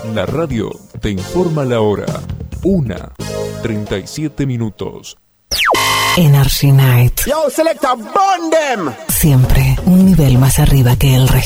La radio te informa la hora. 1:37. Energy Night. Yo, selecta, burn them. Siempre un nivel más arriba que el resto.